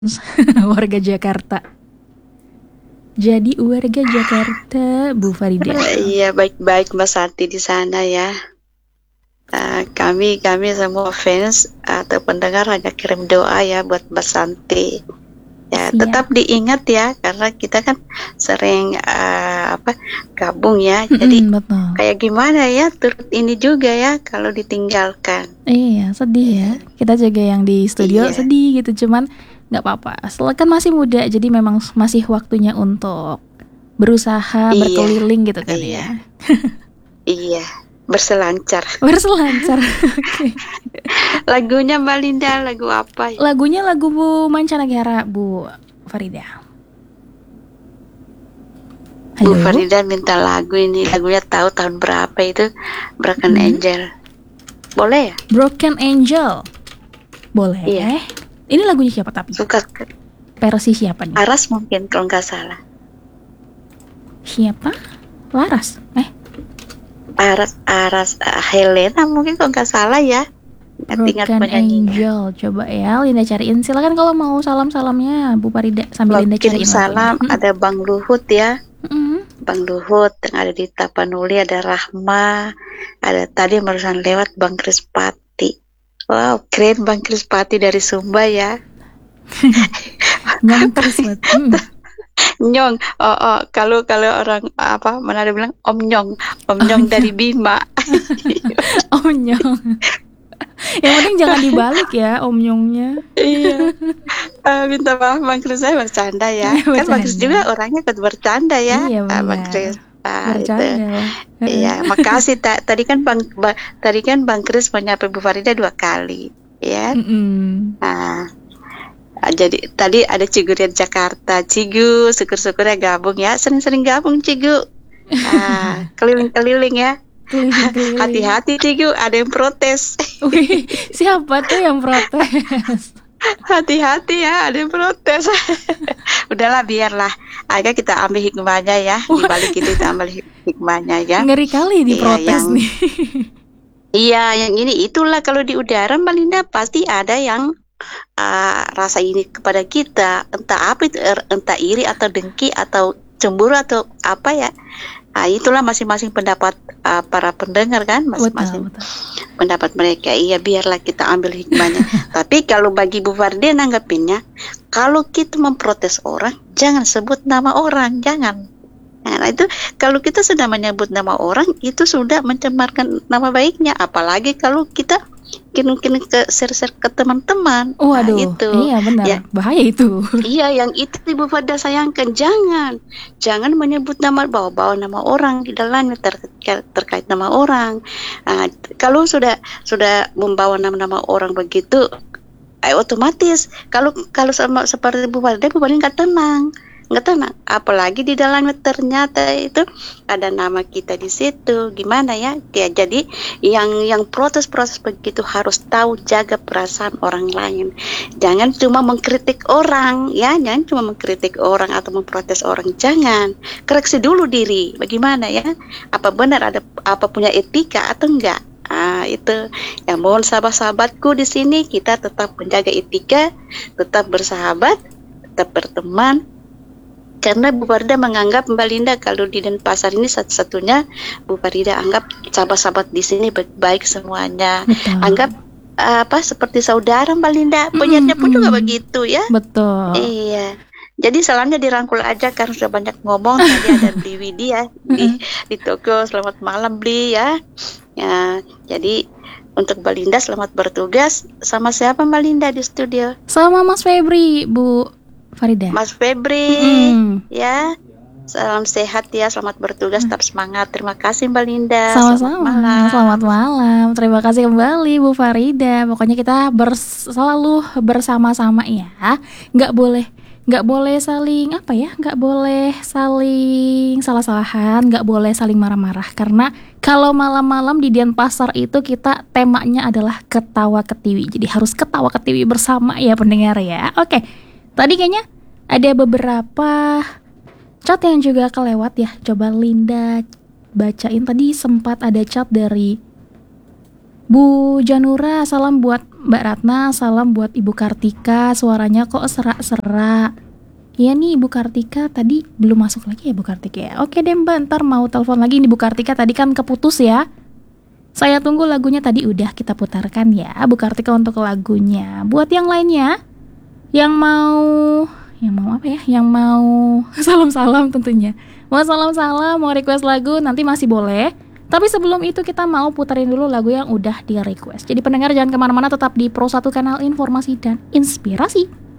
warga Jakarta. Jadi warga Jakarta, Bu Farida. Iya, baik-baik Mbak Santi di sana ya. Kami semua fans atau pendengar hanya kirim doa ya buat Mbak Santi. Ya, tetap diingat ya, karena kita kan sering gabung ya. Jadi betul. kayak gimana ya, turut ini juga ya kalau ditinggalkan. Iya, sedih ya. Kita juga yang di studio sedih gitu, cuman nggak apa-apa. Setelah kan masih muda, jadi memang masih waktunya untuk berusaha berkeliling gitu kan ya. Iya, berselancar. Okay. Lagunya Mbak Linda, lagu apa? Lagunya lagu mancanegara, Bu Farida. Halo? Bu Farida minta lagu ini, lagunya tahu tahun berapa itu? Broken Angel. Boleh ya? Broken Angel. Boleh. Iya. Ini lagunya siapa tapi? Suka. Versi siapa nih? Laras mungkin kalau nggak salah. Siapa? Laras? Aras Helena mungkin kalau nggak salah ya. Broken Angel. Coba ya Linda cariin. Silakan kalau mau salam-salamnya Bu Farida sambil Linda cariin. Salam ada Bang Luhut ya. Bang Luhut yang ada di Tapanuli, ada Rahma, ada tadi barusan lewat Bang Krispati. Wow, keren Bang Krispati dari Sumba ya. Nyong Krispati. Nyong, kalau orang mana ada bilang Om Nyong dari Bima. Om Nyong. Yang penting jangan dibalik ya Om Nyongnya. Iya. Minta maaf Bang Kris, saya bercanda ya. Kan bagus juga orangnya ikut bercanda ya. Iya, Bang Kris. Bercanda. Iya, makasih. Tadi kan Bang Kris menyapa Bu Farida 2 kali, ya. Jadi tadi ada Cigurian Jakarta. Cigu, syukur-syukurnya gabung ya. Sering-sering gabung Cigu. Keliling-keliling ya. Hati-hati Cigu, ada yang protes. Wih, siapa tuh yang protes? Hati-hati ya, ada yang protes. Udahlah, biarlah. Agak kita ambil hikmahnya ya. Di balik itu kita ambil hikmahnya ya. Ngeri kali diprotes nih. Iya, yang ini itulah kalau di udara Mbak Linda pasti ada yang rasa ini kepada kita, entah apa itu, entah iri atau dengki atau cemburu atau apa ya. Itulah masing-masing pendapat para pendengar kan, masing-masing pendapat mereka. Iya, biarlah kita ambil hikmahnya. Tapi kalau bagi Bu Fardia nanggapinnya, kalau kita memprotes orang, jangan sebut nama orang, jangan. Nah itu kalau kita sudah menyebut nama orang, itu sudah mencemarkan nama baiknya. Apalagi kalau kita kini ke share-share ke teman-teman. Waduh, itu iya benar, ya, bahaya itu. Iya, yang itu Ibu Farda sayangkan, jangan menyebut nama, bawa-bawa nama orang di dalamnya terkait nama orang. Kalau sudah membawa nama-nama orang begitu, otomatis kalau sama seperti Bu Farda nggak tenang. Apalagi di dalamnya ternyata itu ada nama kita di situ, gimana ya? Jadi yang proses begitu harus tahu jaga perasaan orang lain. Jangan cuma mengkritik orang ya, jangan cuma mengkritik orang atau memprotes orang, jangan. Koreksi dulu diri, bagaimana ya? Apa benar ada apa punya etika atau enggak? Itu yang mohon sahabat-sahabatku di sini, kita tetap menjaga etika, tetap bersahabat, tetap berteman. Karena Bu Farida menganggap Mbak Linda kalau di Denpasar ini satu-satunya Bu Farida anggap sahabat-sahabat di sini baik semuanya. Betul. Anggap seperti saudara Mbak Linda. Penyiarnya pun juga begitu ya. Betul. Iya. Jadi salamnya dirangkul aja karena sudah banyak ngomong. Tadi ada Bli Widi ya di toko. Selamat malam Bli ya. Jadi untuk Mbak Linda selamat bertugas. Sama siapa Mbak Linda di studio? Sama Mas Febri, Bu Farida. Mas Febri, ya, salam sehat ya, selamat bertugas, tetap semangat. Terima kasih Mbak Linda. Sama-sama. Selamat malam. Terima kasih kembali Bu Farida. Pokoknya kita selalu bersama-sama ya. Nggak boleh saling nggak boleh saling salah-salahan, nggak boleh saling marah-marah. Karena kalau malam-malam di Denpasar itu kita temanya adalah ketawa ketiwi. Jadi harus ketawa ketiwi bersama ya pendengar ya. Oke. Tadi kayaknya ada beberapa chat yang juga kelewat ya. Coba Linda bacain. Tadi sempat ada chat dari Bu Janura, salam buat Mbak Ratna, salam buat Ibu Kartika, suaranya kok serak-serak. Iya nih Ibu Kartika, tadi belum masuk lagi ya Bu Kartika ya. Oke deh Mbak, ntar mau telepon lagi nih Bu Kartika, tadi kan keputus ya. Saya tunggu lagunya, tadi udah kita putarkan ya Bu Kartika untuk lagunya. Buat yang lainnya yang mau apa ya? Yang mau salam-salam tentunya. Mau salam-salam, mau request lagu nanti masih boleh. Tapi sebelum itu kita mau puterin dulu lagu yang udah di request. Jadi pendengar jangan kemana-mana, tetap di Pro 1 Kanal Informasi dan Inspirasi.